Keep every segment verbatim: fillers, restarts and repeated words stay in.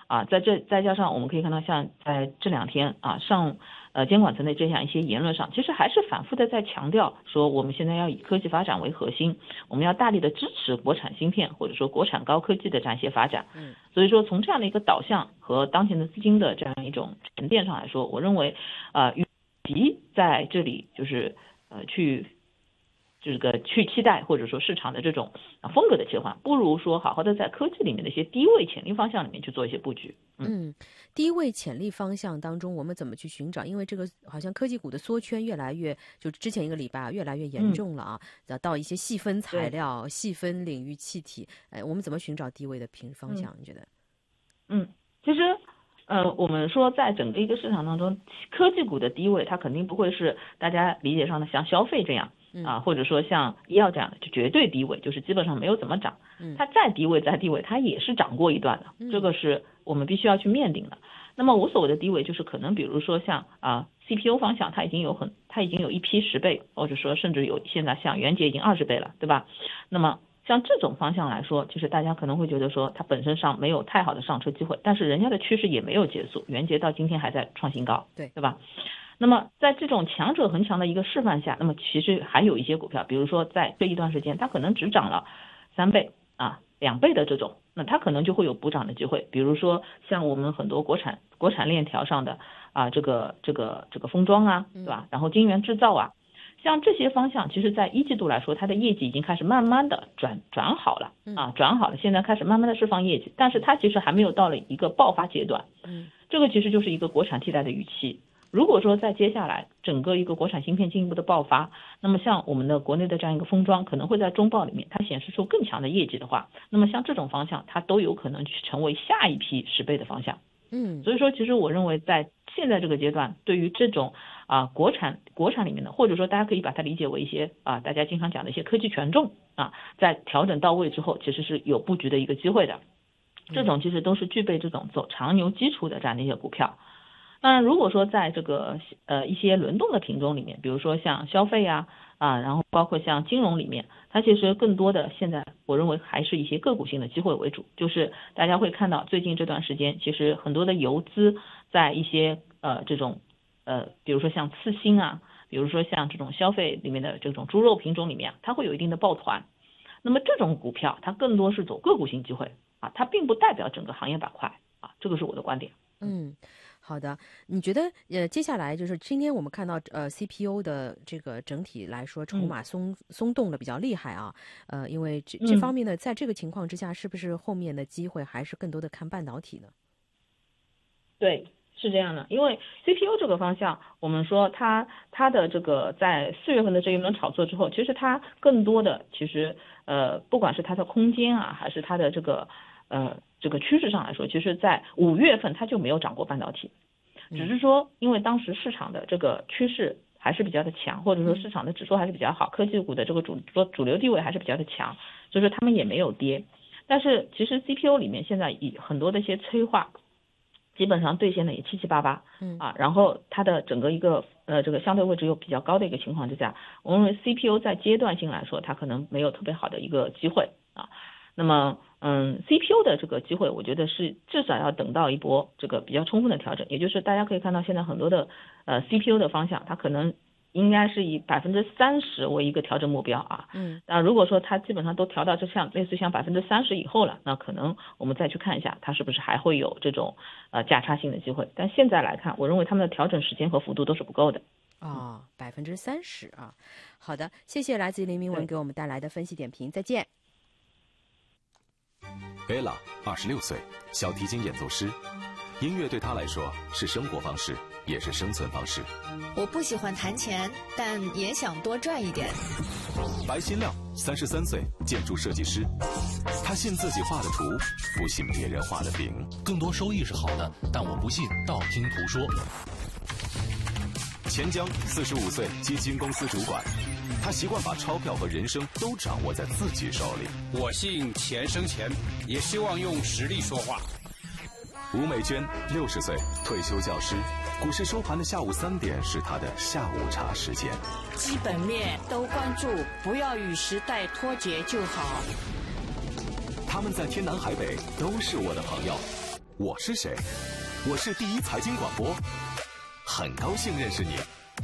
啊，在这再加上我们可以看到，像在这两天啊上呃监管层的这样一些言论上，其实还是反复的在强调说，我们现在要以科技发展为核心，我们要大力的支持国产芯片或者说国产高科技的这样一些发展。 嗯， 所以说从这样的一个导向和当前的资金的这样一种沉淀上来说，我认为啊，与其在这里就是呃去。这个去期待或者说市场的这种风格的切换，不如说好好的在科技里面的一些低位潜力方向里面去做一些布局。 嗯，嗯低位潜力方向当中，我们怎么去寻找？因为这个好像科技股的缩圈越来越，就之前一个礼拜越来越严重了啊。嗯、到一些细分材料、细分领域气体，哎，我们怎么寻找低位的平方向？ 嗯、 你觉得？ 嗯，其实。呃，我们说在整个一个市场当中，科技股的低位，它肯定不会是大家理解上的像消费这样啊，或者说像医药这样的就绝对低位，就是基本上没有怎么涨。它再低位再低位，它也是涨过一段的，这个是我们必须要去面定的。那么我所谓的低位，就是可能比如说像啊 C P U 方向，它已经有很，它已经有一批十倍，或者说甚至有现在像元节已经二十倍了，对吧？那么像这种方向来说，就是大家可能会觉得说它本身上没有太好的上车机会，但是人家的趋势也没有结束，元节到今天还在创新高， 对对吧？那么在这种强者恒强的一个示范下，那么其实还有一些股票，比如说在这一段时间它可能只涨了三倍啊两倍的这种，那它可能就会有补涨的机会，比如说像我们很多国产国产链条上的啊这个这个这个封装啊，对吧？然后晶圆制造啊。像这些方向，其实在一季度来说，它的业绩已经开始慢慢的转转好了啊，转好了，现在开始慢慢的释放业绩，但是它其实还没有到了一个爆发阶段。嗯，这个其实就是一个国产替代的预期。如果说在接下来整个一个国产芯片进一步的爆发，那么像我们的国内的这样一个封装，可能会在中报里面它显示出更强的业绩的话，那么像这种方向，它都有可能去成为下一批十倍的方向。嗯，所以说其实我认为在现在这个阶段，对于这种啊国产国产里面的，或者说大家可以把它理解为一些啊大家经常讲的一些科技权重啊，在调整到位之后，其实是有布局的一个机会的。这种其实都是具备这种走长牛基础的这样的一些股票。当然，如果说在这个呃一些轮动的品种里面，比如说像消费啊啊，然后包括像金融里面，它其实更多的现在我认为还是一些个股性的机会为主，就是大家会看到最近这段时间，其实很多的游资在一些呃这种呃比如说像次新啊，比如说像这种消费里面的这种猪肉品种里面，它会有一定的抱团。那么这种股票它更多是走个股性机会啊，它并不代表整个行业板块啊，这个是我的观点。 嗯。好的，你觉得呃，接下来就是今天我们看到呃 C P U 的这个整体来说筹码松、嗯、松动的比较厉害啊，呃，因为这这方面呢，在这个情况之下，是不是后面的机会还是更多的看半导体呢？ 对，是这样的，因为 C P U 这个方向，我们说它它的这个在四月份的这一轮炒作之后，其实它更多的其实呃，不管是它的空间啊，还是它的这个呃。这个趋势上来说，其实在五月份它就没有涨过半导体，只是说因为当时市场的这个趋势还是比较的强，或者说市场的指数还是比较好，科技股的这个主说主流地位还是比较的强，所以说他们也没有跌。但是其实 C P U 里面现在以很多的一些催化，基本上兑现的也七七八八，嗯啊，然后它的整个一个呃这个相对位置又比较高的一个情况之下，我认为 C P U 在阶段性来说，它可能没有特别好的一个机会啊。那么，嗯 ，C P U 的这个机会，我觉得是至少要等到一波这个比较充分的调整，也就是大家可以看到现在很多的呃 C P U 的方向，它可能应该是以百分之三十为一个调整目标啊。嗯。那如果说它基本上都调到这像类似像百分之三十以后了，那可能我们再去看一下它是不是还会有这种呃价差性的机会。但现在来看，我认为他们的调整时间和幅度都是不够的。 哦，百分之三十啊。好的，谢谢来自于林明文给我们带来的分析点评，再见。 Ella 二十六岁，小提琴演奏师。音乐对她来说是生活方式，也是生存方式。 我不喜欢弹钱，但也想多赚一点。 白新亮三十三岁，建筑设计师。他信自己画的图，不信别人画的饼。 更多收益是好的，但我不信道听途说。 钱江四十五岁，基金公司主管。他习惯把钞票和人生都掌握在自己手里。 我信钱生钱，也希望用实力说话。 吴美娟六十岁，退休教师。股市收盘的下午三点是她的下午茶时间。 基本面都关注，不要与时代脱节就好。 他们在天南海北都是我的朋友。 我是谁？我是第一财经广播，很高兴认识你。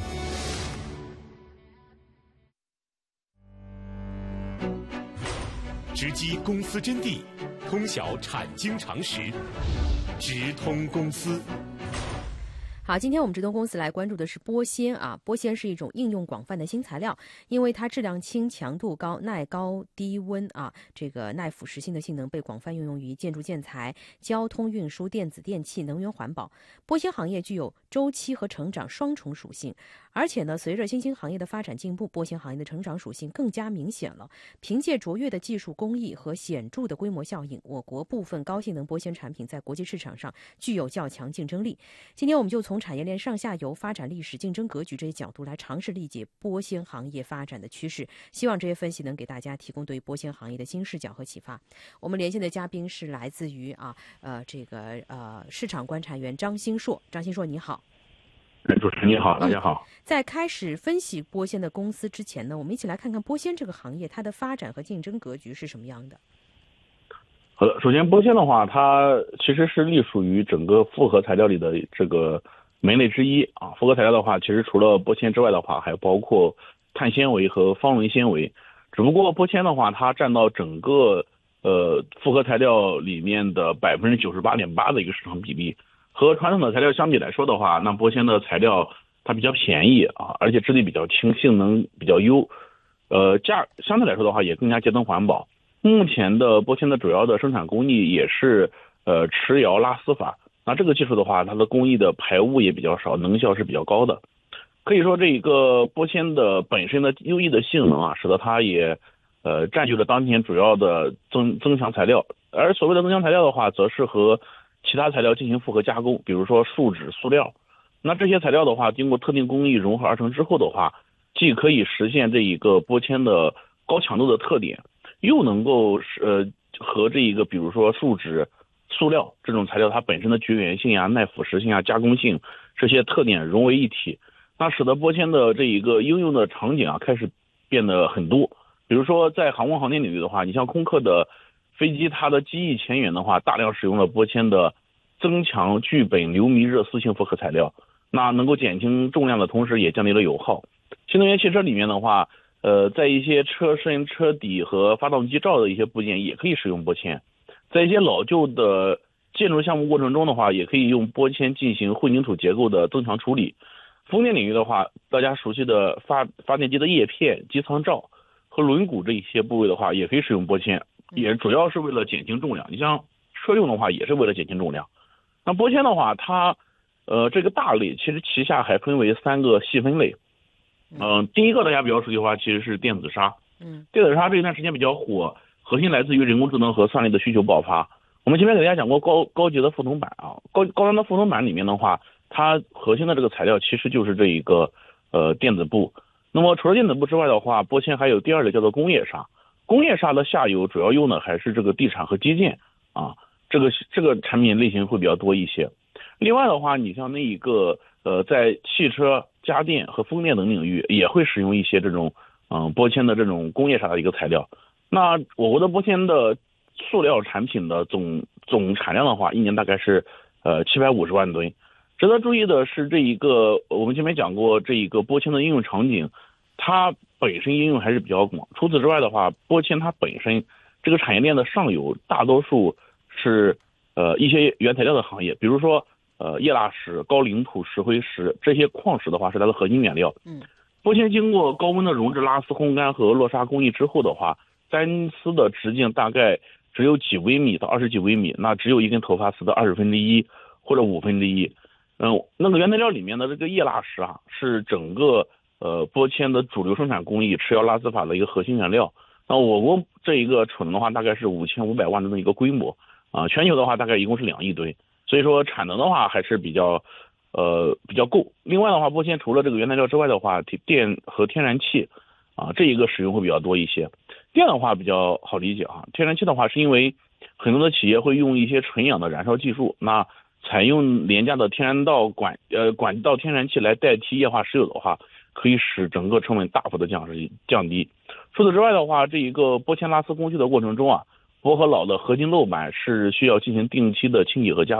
直击公司真谛，通晓产经常识，直通公司。 好，今天我们直通公司来关注的是玻纤啊，玻纤是一种应用广泛的新材料，因为它质量轻、强度高、耐高低温啊，这个耐腐蚀性的性能被广泛应用于建筑建材、交通运输、电子电器、能源环保。玻纤行业具有周期和成长双重属性，而且呢，随着新兴行业的发展进步，玻纤行业的成长属性更加明显了。凭借卓越的技术工艺和显著的规模效应，我国部分高性能玻纤产品在国际市场上具有较强竞争力。今天我们就从产业链上下游发展历史、竞争格局这些角度来尝试理解玻纤行业发展的趋势，希望这些分析能给大家提供对玻纤行业的新视角和启发。我们连线的嘉宾是来自于啊呃这个呃市场观察员张新硕，张新硕你好。 主持人你好，大家好。 嗯、在开始分析玻纤的公司之前呢，我们一起来看看玻纤这个行业它的发展和竞争格局是什么样的。 好的，首先玻纤的话，它其实是隶属于整个复合材料里的这个门类之一啊。复合材料的话，其实除了玻纤之外的话，还包括碳纤维和方纶纤维。只不过玻纤的话，它占到整个呃复合材料里面的百分之九十八点八的一个市场比例。和传统的材料相比来说的话，那玻纤的材料它比较便宜啊，而且质地比较轻，性能比较优，呃价相对来说的话也更加节能环保。目前的玻纤的主要的生产工艺也是呃持窑拉丝法，那这个技术的话，它的工艺的排污也比较少，能效是比较高的。可以说这一个玻纤的本身的优异的性能啊，使得它也呃占据了当前主要的增增强材料。而所谓的增强材料的话，则是和其他材料进行复合加工，比如说树脂、塑料。那这些材料的话，经过特定工艺融合而成之后的话，既可以实现这一个玻纤的高强度的特点，又能够呃和这一个比如说树脂、塑料这种材料它本身的绝缘性呀、耐腐蚀性啊、加工性这些特点融为一体，那使得玻纤的这一个应用的场景啊开始变得很多。比如说在航空航天领域的话，你像空客的飞机，它的机翼前缘的话，大量使用了玻纤的增强聚苯硫醚热丝性复合材料，那能够减轻重量的同时也降低了油耗。新能源汽车里面的话，呃，在一些车身、车底和发动机罩的一些部件也可以使用玻纤。在一些老旧的建筑项目过程中的话，也可以用玻纤进行混凝土结构的增强处理。风电领域的话，大家熟悉的发发电机的叶片、机舱罩和轮毂这一些部位的话，也可以使用玻纤，也主要是为了减轻重量。你像车用的话，也是为了减轻重量。那玻纤的话，它呃这个大类其实旗下还分为三个细分类。嗯、呃，第一个大家比较熟悉的话，其实是电子纱。嗯，电子纱这一段时间比较火，核心来自于人工智能和算力的需求爆发。我们前面给大家讲过高高级的覆铜板啊，高高端的覆铜板里面的话，它核心的这个材料其实就是这一个呃电子布。那么除了电子布之外的话，玻纤还有第二类叫做工业纱。工业纱的下游主要用的还是这个地产和基建啊，这个这个产品类型会比较多一些。另外的话，你像那一个呃在汽车、家电和风电等领域也会使用一些这种嗯、呃、玻纤的这种工业纱的一个材料。那我国的玻纤的塑料产品的总总产量的话，一年大概是呃七百五十万吨。值得注意的是，这一个我们前面讲过，这一个玻纤的应用场景，它本身应用还是比较广。除此之外的话，玻纤它本身这个产业链的上游大多数是呃一些原材料的行业，比如说呃液蜡石、高岭土、石灰石这些矿石的话是它的核心原料。嗯，玻纤经过高温的熔制、拉丝、烘干和落砂工艺之后的话，单丝的直径大概只有几微米到二十几微米，那只有一根头发丝的二十分之一或者五分之一。嗯，那个原材料里面的这个液蜡石啊，是整个呃玻纤的主流生产工艺持窑拉丝法的一个核心原料。那我国这一个储能的话，大概是五千五百万吨的一个规模啊，全球的话大概一共是两亿吨，所以说产能的话还是比较呃比较够。另外的话，玻纤除了这个原材料之外的话，电和天然气啊这一个使用会比较多一些。电的话比较好理解啊，天然气的话是因为很多的企业会用一些纯氧的燃烧技术，那采用廉价的天然道管呃管道天然气来代替液化石油的话，可以使整个成本大幅的降降低。除此之外的话，这一个玻纤拉丝工序的过程中啊，薄和老的合金漏板是需要进行定期的清洗和加